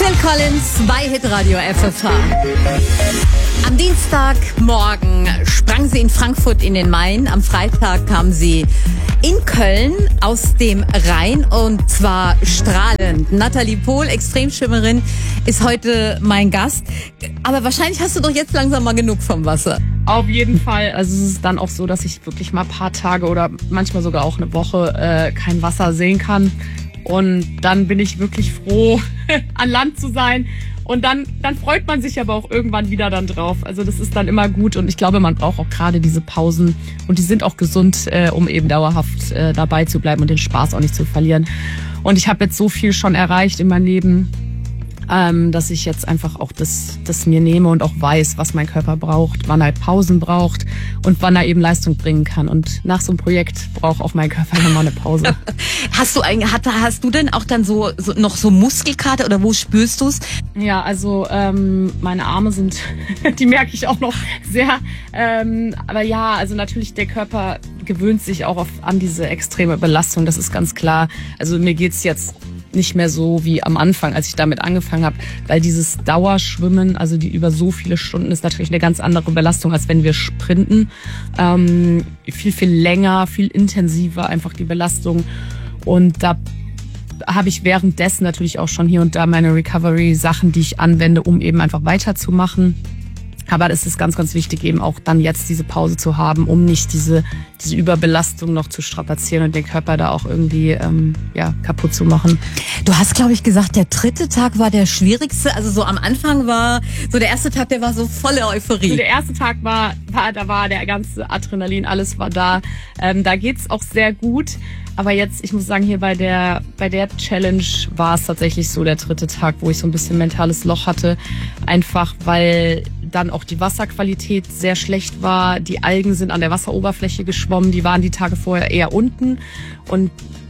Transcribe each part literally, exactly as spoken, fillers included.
Phil Collins bei Hitradio F F H. Am Dienstagmorgen sprang sie in Frankfurt in den Main. Am Freitag kam sie in Köln aus dem Rhein und zwar strahlend. Nathalie Pohl, Extremschwimmerin, ist heute mein Gast. Aber wahrscheinlich hast du doch jetzt langsam mal genug vom Wasser. Auf jeden Fall. Also es ist dann auch so, dass ich wirklich mal ein paar Tage oder manchmal sogar auch eine Woche äh, kein Wasser sehen kann. Und dann bin ich wirklich froh, an Land zu sein. Und dann, dann freut man sich aber auch irgendwann wieder dann drauf. Also das ist dann immer gut. Und ich glaube, man braucht auch gerade diese Pausen. Und die sind auch gesund, äh, um eben dauerhaft äh, dabei zu bleiben und den Spaß auch nicht zu verlieren. Und ich habe jetzt so viel schon erreicht in meinem Leben, ähm, dass ich jetzt einfach auch das, das mir nehme und auch weiß, was mein Körper braucht, wann er Pausen braucht und wann er eben Leistung bringen kann. Und nach so einem Projekt braucht auch mein Körper immer eine Pause. Hast du eigentlich, hast, hast du denn auch dann so, so noch so Muskelkater oder wo spürst du's? Ja, also ähm, meine Arme sind, die merke ich auch noch sehr. Ähm, aber ja, also natürlich der Körper gewöhnt sich auch auf, an diese extreme Belastung. Das ist ganz klar. Also mir geht's jetzt nicht mehr so wie am Anfang, als ich damit angefangen habe, weil dieses Dauerschwimmen, also die über so viele Stunden, ist natürlich eine ganz andere Belastung, als wenn wir sprinten. Ähm, viel, viel länger, viel intensiver einfach die Belastung. Und da habe ich währenddessen natürlich auch schon hier und da meine Recovery-Sachen, die ich anwende, um eben einfach weiterzumachen. Aber es ist ganz, ganz wichtig, eben auch dann jetzt diese Pause zu haben, um nicht diese diese Überbelastung noch zu strapazieren und den Körper da auch irgendwie ähm, ja kaputt zu machen. Du hast, glaube ich, gesagt, der dritte Tag war der schwierigste. Also so am Anfang war so der erste Tag, der war so volle Euphorie. So der erste Tag war, war da war der ganze Adrenalin, alles war da. Ähm, da geht's auch sehr gut. Aber jetzt, ich muss sagen, hier bei der bei der Challenge war es tatsächlich so der dritte Tag, wo ich so ein bisschen mentales Loch hatte. Einfach weil dann auch die Wasserqualität sehr schlecht war. Die Algen sind an der Wasseroberfläche geschwommen. Die waren die Tage vorher eher unten. Und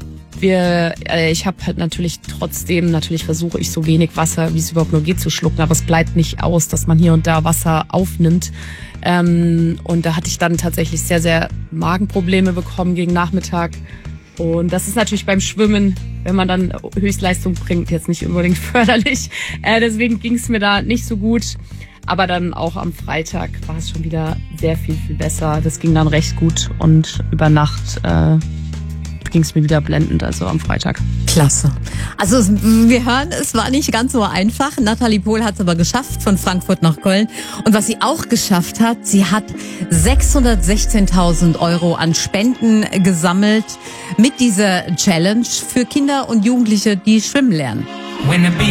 wir, äh, ich habe halt natürlich trotzdem, natürlich versuche ich so wenig Wasser, wie es überhaupt nur geht, zu schlucken. Aber es bleibt nicht aus, dass man hier und da Wasser aufnimmt. Ähm, und da hatte ich dann tatsächlich sehr, sehr Magenprobleme bekommen gegen Nachmittag. Und das ist natürlich beim Schwimmen, wenn man dann Höchstleistung bringt, jetzt nicht unbedingt förderlich. Äh, deswegen ging es mir da nicht so gut. Aber dann auch am Freitag war es schon wieder sehr viel, viel besser. Das ging dann recht gut und über Nacht äh, ging es mir wieder blendend, also am Freitag. Klasse. Also wir hören, es war nicht ganz so einfach. Nathalie Pohl hat es aber geschafft, von Frankfurt nach Köln. Und was sie auch geschafft hat, sie hat sechshundertsechzehntausend Euro an Spenden gesammelt mit dieser Challenge für Kinder und Jugendliche, die schwimmen lernen.